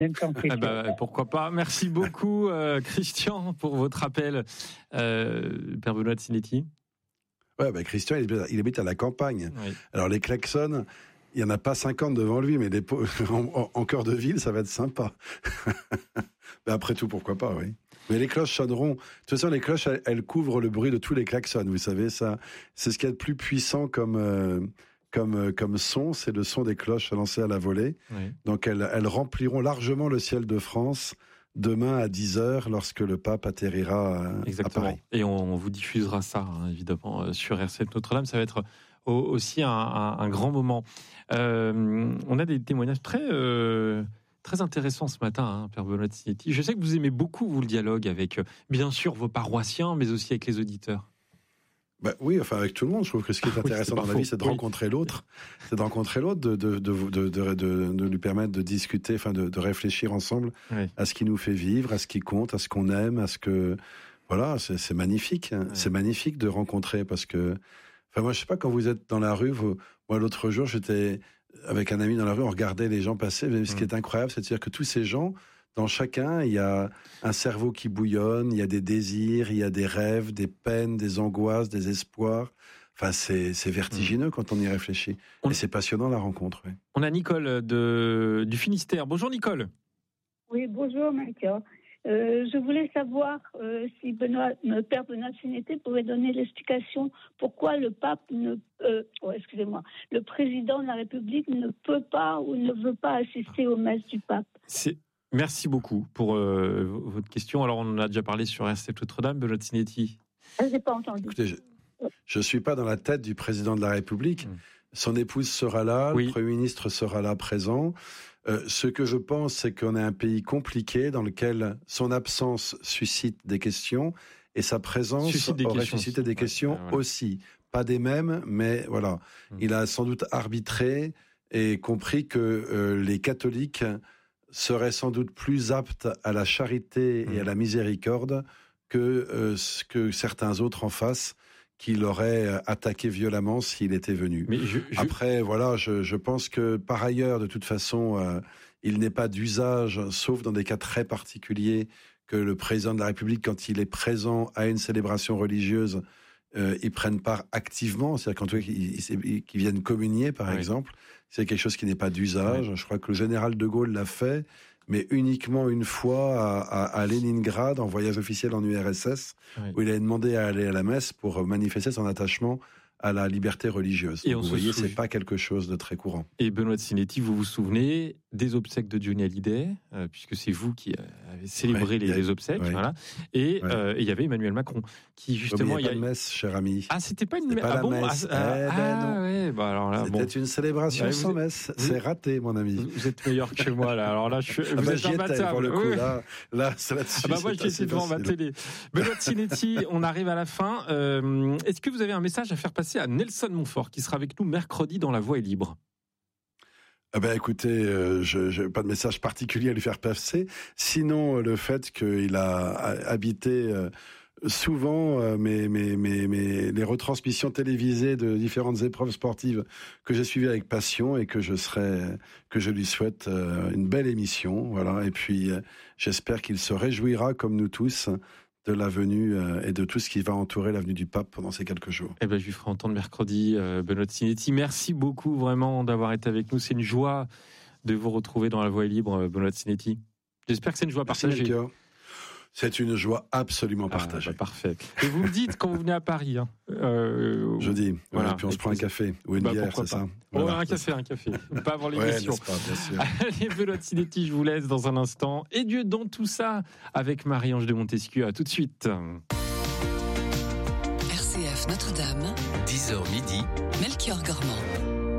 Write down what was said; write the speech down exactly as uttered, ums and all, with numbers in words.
Ah bah, pourquoi pas. Merci beaucoup, euh, Christian, pour votre appel. Euh, Père Benoît de Sinetti. Ouais, bah, Christian, il, il habite à la campagne. Oui. Alors, les klaxons, il n'y en a pas cinquante devant lui, mais les, en, en cœur de ville, ça va être sympa. Mais après tout, pourquoi pas, oui. Mais les cloches sonneront. De toute façon, les cloches, elles, elles couvrent le bruit de tous les klaxons. Vous savez, ça, c'est ce qu'il y a de plus puissant comme, euh, comme, euh, comme son. C'est le son des cloches lancées à la volée. Oui. Donc, elles, elles rempliront largement le ciel de France demain à dix heures, lorsque le pape atterrira Exactement. à Paris. Et on, on vous diffusera ça, hein, évidemment, sur R sept Notre-Dame. Ça va être aussi un, un, un grand moment. Euh, on a des témoignages très... Euh, Très intéressant ce matin, hein, Père Benoît de Sinetti. Je sais que vous aimez beaucoup, vous, le dialogue avec, euh, bien sûr, vos paroissiens, mais aussi avec les auditeurs. Bah oui, enfin avec tout le monde. Je trouve que ce qui est intéressant oui, c'est dans la vie, c'est de oui. rencontrer l'autre, c'est de rencontrer l'autre, de de de de de, de, de lui permettre de discuter, enfin de, de réfléchir ensemble oui. à ce qui nous fait vivre, à ce qui compte, à ce qu'on aime, à ce que voilà, c'est, c'est magnifique, hein. oui. c'est magnifique de rencontrer parce que, enfin moi je sais pas, quand vous êtes dans la rue, vous, moi l'autre jour j'étais avec un ami dans la rue, on regardait les gens passer. Mais ce qui est incroyable, c'est de dire que tous ces gens, dans chacun, il y a un cerveau qui bouillonne, il y a des désirs, il y a des rêves, des peines, des angoisses, des espoirs. Enfin, c'est, c'est vertigineux mmh. quand on y réfléchit. On... Et c'est passionnant la rencontre. Oui. On a Nicole de, du Finistère. Bonjour Nicole. Oui, bonjour Melchior. Euh, je voulais savoir euh, si Benoît, le Père Benoît de Sinetti pouvait donner l'explication pourquoi le pape ne, euh, oh, excusez-moi, le président de la République ne peut pas ou ne veut pas assister aux messes du pape. C'est... Merci beaucoup pour euh, votre question. Alors on en a déjà parlé sur R sept Notre-Dame, Benoît de Sinetti. Je n'ai pas entendu. Écoutez, je ne suis pas dans la tête du président de la République. Mmh. Son épouse sera là, oui. le Premier ministre sera là présent. Euh, ce que je pense, c'est qu'on a un pays compliqué dans lequel son absence suscite des questions et sa présence suscite aurait questions. suscité des questions ouais, ouais, ouais. aussi. Pas des mêmes, mais voilà. Mmh. Il a sans doute arbitré et compris que euh, les catholiques seraient sans doute plus aptes à la charité mmh. et à la miséricorde que, euh, que certains autres en face qui l'aurait attaqué violemment s'il était venu. Mais je, je... Après, voilà, je, je pense que par ailleurs, de toute façon, euh, il n'est pas d'usage, sauf dans des cas très particuliers, que le président de la République, quand il est présent à une célébration religieuse, euh, il prenne part activement, c'est-à-dire quand ils viennent communier, par oui. exemple, c'est quelque chose qui n'est pas d'usage. Oui. Je crois que le général de Gaulle l'a fait, mais uniquement une fois à, à, à Leningrad, en voyage officiel en U R S S, oui. où il a demandé à aller à la messe pour manifester son attachement à la liberté religieuse. Et vous voyez, c'est pas quelque chose de très courant. Et Benoît de Sinetti, vous vous souvenez des obsèques de Johnny Hallyday, euh, puisque c'est vous qui avez célébré ouais, les, a... les obsèques, ouais. voilà. Et il ouais. euh, y avait Emmanuel Macron qui justement. Il n'y a pas de messe, cher ami. Ah, c'était pas une messe. Pas ah la bon messe. Ah, ah, eh ben ah non. ouais. Bah alors là, c'était bon. une célébration bah, sans messe. Vous... C'est raté, mon ami. Vous êtes meilleur que moi là. Alors là, je... ah vous bah, êtes imbattable. Pour le coup, oui. là, là, c'est là-dessus. Ah bah moi, j'étais devant ma télé. Benoît de Sinetti, on arrive à la fin. Euh, est-ce que vous avez un message à faire passer à Nelson Montfort, qui sera avec nous mercredi dans La Voix est libre? Ah ben écoutez, euh, je n'ai pas de message particulier à lui faire passer. Sinon, euh, le fait qu'il a habité euh, souvent euh, mes, mes, mes, mes, les retransmissions télévisées de différentes épreuves sportives que j'ai suivies avec passion et que je serai, que je lui souhaite euh, une belle émission. Voilà. Et puis, euh, j'espère qu'il se réjouira, comme nous tous, de la venue euh, et de tout ce qui va entourer l'avenue du Pape pendant ces quelques jours. Eh ben, je lui ferai entendre mercredi, euh, Benoît de Sinetti. Merci beaucoup vraiment d'avoir été avec nous. C'est une joie de vous retrouver dans La Voix est libre, Benoît de Sinetti. J'espère que c'est une joie Merci partagée. Melchior. C'est une joie absolument partagée. Ah, bah, parfait. Et vous me dites quand vous venez à Paris. Hein. Euh, Je dis. Voilà. Puis on se prend un café ou une bah, bière, c'est ça. Voilà, oh, un café, un café. Pas avant l'émission. Ouais, pas, bien sûr. Allez, Benoît de Sinetti, je vous laisse dans un instant. Et Dieu dans tout ça avec Marie-Ange de Montesquieu. À tout de suite. R C F Notre-Dame. dix heures midi. Melchior Gormand.